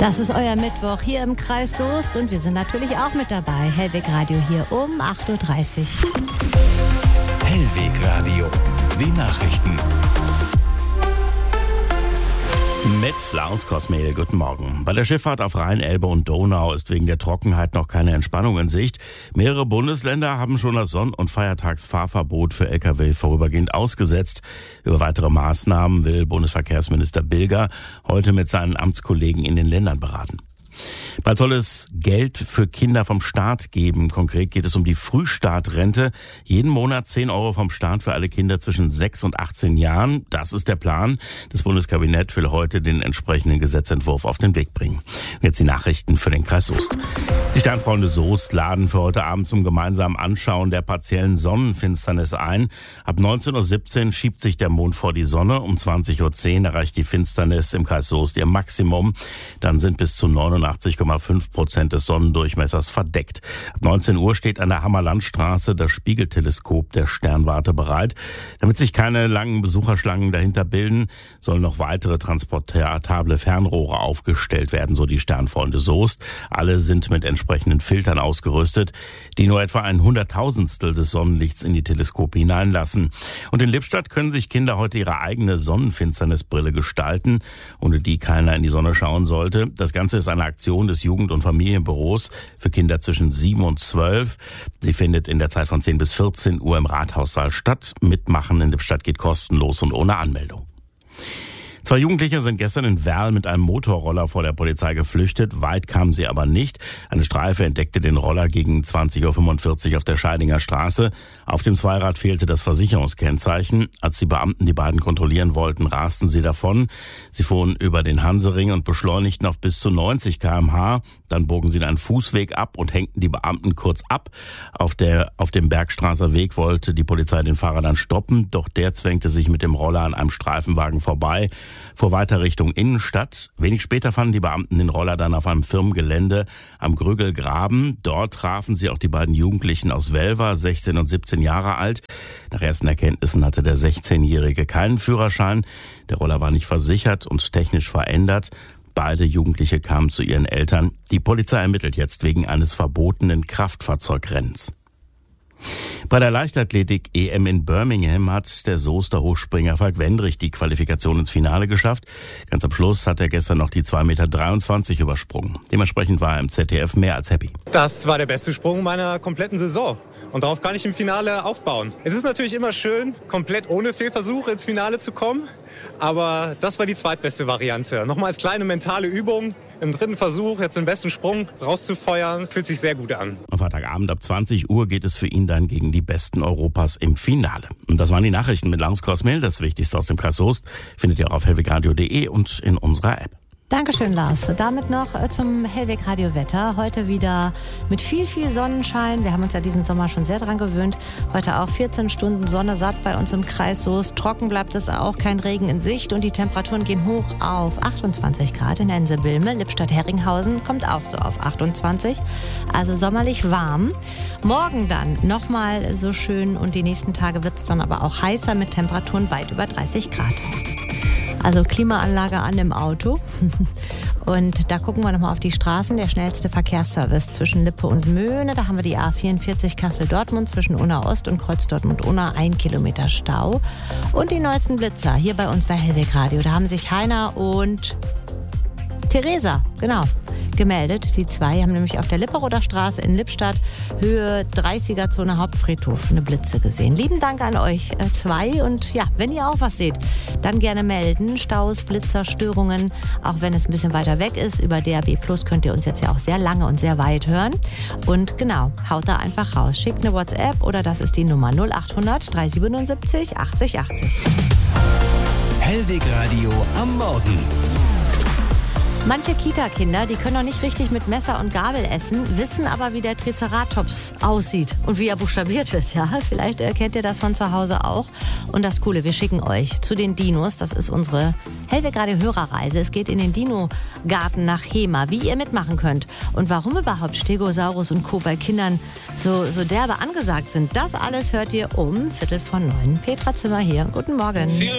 Das ist euer Mittwoch hier im Kreis Soest und wir sind natürlich auch mit dabei. Hellweg Radio hier um 8.30 Uhr. Hellweg Radio, die Nachrichten. Mit Lars Kosmehl, guten Morgen. Bei der Schifffahrt auf Rhein, Elbe und Donau ist wegen der Trockenheit noch keine Entspannung in Sicht. Mehrere Bundesländer haben schon das Sonn- und Feiertagsfahrverbot für Lkw vorübergehend ausgesetzt. Über weitere Maßnahmen will Bundesverkehrsminister Bilger heute mit seinen Amtskollegen in den Ländern beraten. Bald soll es Geld für Kinder vom Staat geben. Konkret geht es um die Frühstartrente. Jeden Monat 10 € vom Staat für alle Kinder zwischen 6 und 18 Jahren. Das ist der Plan. Das Bundeskabinett will heute den entsprechenden Gesetzentwurf auf den Weg bringen. Jetzt die Nachrichten für den Kreis Soest. Die Sternfreunde Soest laden für heute Abend zum gemeinsamen Anschauen der partiellen Sonnenfinsternis ein. Ab 19.17 Uhr schiebt sich der Mond vor die Sonne. Um 20.10 Uhr erreicht die Finsternis im Kreis Soest ihr Maximum. Dann sind bis zu 89,5% des Sonnendurchmessers verdeckt. Ab 19 Uhr steht an der Hammerlandstraße das Spiegelteleskop der Sternwarte bereit. Damit sich keine langen Besucherschlangen dahinter bilden, sollen noch weitere transportable Fernrohre aufgestellt werden, so die Sternfreunde Soest. Alle sind mit entsprechenden Filtern ausgerüstet, die nur etwa 1/1000stel des Sonnenlichts in die Teleskope hineinlassen. Und in Lippstadt können sich Kinder heute ihre eigene Sonnenfinsternisbrille gestalten, ohne die keiner in die Sonne schauen sollte. Das Ganze ist eine Aktion des Jugend- und Familienbüros für Kinder zwischen 7 und 12. Sie findet in der Zeit von 10 bis 14 Uhr im Rathaussaal statt. Mitmachen in Lippstadt geht kostenlos und ohne Anmeldung. 2 Jugendliche sind gestern in Werl mit einem Motorroller vor der Polizei geflüchtet. Weit kamen sie aber nicht. Eine Streife entdeckte den Roller gegen 20.45 Uhr auf der Scheidinger Straße. Auf dem Zweirad fehlte das Versicherungskennzeichen. Als die Beamten die beiden kontrollieren wollten, rasten sie davon. Sie fuhren über den Hansering und beschleunigten auf bis zu 90 km/h. Dann bogen sie in einen Fußweg ab und hängten die Beamten kurz ab. Auf dem Bergstraßer Weg wollte die Polizei den Fahrer dann stoppen. Doch der zwängte sich mit dem Roller an einem Streifenwagen vorbei, fuhr weiter Richtung Innenstadt. Wenig später fanden die Beamten den Roller dann auf einem Firmengelände am Grügelgraben. Dort trafen sie auch die beiden Jugendlichen aus Welver, 16 und 17 Jahre alt. Nach ersten Erkenntnissen hatte der 16-Jährige keinen Führerschein. Der Roller war nicht versichert und technisch verändert. Beide Jugendliche kamen zu ihren Eltern. Die Polizei ermittelt jetzt wegen eines verbotenen Kraftfahrzeugrennens. Bei der Leichtathletik-EM in Birmingham hat der Soester Hochspringer Falk Wendrich die Qualifikation ins Finale geschafft. Ganz am Schluss hat er gestern noch die 2,23 Meter übersprungen. Dementsprechend war er im ZDF mehr als happy. Das war der beste Sprung meiner kompletten Saison. Und darauf kann ich im Finale aufbauen. Es ist natürlich immer schön, komplett ohne Fehlversuch ins Finale zu kommen. Aber das war die zweitbeste Variante. Nochmal als kleine mentale Übung, im 3. Versuch jetzt den besten Sprung rauszufeuern, fühlt sich sehr gut an. Am Freitagabend ab 20 Uhr geht es für ihn dann gegen die Besten Europas im Finale. Und das waren die Nachrichten mit Lars Kosmehl. Das Wichtigste aus dem Kreis Soest findet ihr auch auf hellwegradio.de und in unserer App. Dankeschön, Lars. Damit noch zum Hellweg Radio Wetter. Heute wieder mit viel Sonnenschein. Wir haben uns ja diesen Sommer schon sehr dran gewöhnt. Heute auch 14 Stunden Sonne satt bei uns im Kreis Soest. Trocken bleibt es auch, kein Regen in Sicht und die Temperaturen gehen hoch auf 28 Grad in Ense-Bilme. Lippstadt-Herringhausen kommt auch so auf 28. Also sommerlich warm. Morgen dann nochmal so schön und die nächsten Tage wird es dann aber auch heißer mit Temperaturen weit über 30 Grad. Also Klimaanlage an im Auto. Und da gucken wir nochmal auf die Straßen. Der schnellste Verkehrsservice zwischen Lippe und Möhne. Da haben wir die A44 Kassel-Dortmund zwischen Unna Ost und Kreuz Dortmund-Unna. 1 Kilometer Stau. Und die neuesten Blitzer hier bei uns bei Hellweg Radio. Da haben sich Heiner und Theresa, genau, gemeldet. Die 2 haben nämlich auf der Lipperoder Straße in Lippstadt, Höhe 30er-Zone Hauptfriedhof, eine Blitze gesehen. Lieben Dank an euch 2 und ja, wenn ihr auch was seht, dann gerne melden. Staus, Blitzer, Störungen, auch wenn es ein bisschen weiter weg ist. Über DAB+ könnt ihr uns jetzt ja auch sehr lange und sehr weit hören. Und genau, haut da einfach raus. Schickt eine WhatsApp oder das ist die Nummer 0800 377 80 80. Hellweg Radio am Morgen. Manche Kita-Kinder, die können noch nicht richtig mit Messer und Gabel essen, wissen aber, wie der Triceratops aussieht und wie er buchstabiert wird. Ja, vielleicht kennt ihr das von zu Hause auch. Und das Coole, wir schicken euch zu den Dinos. Das ist unsere Hellweg Radio Hörerreise. Es geht in den Dino-Garten nach Hema, wie ihr mitmachen könnt. Und warum überhaupt Stegosaurus und Co. bei Kindern so derbe angesagt sind, das alles hört ihr um 8:45. Petra Zimmer hier. Guten Morgen.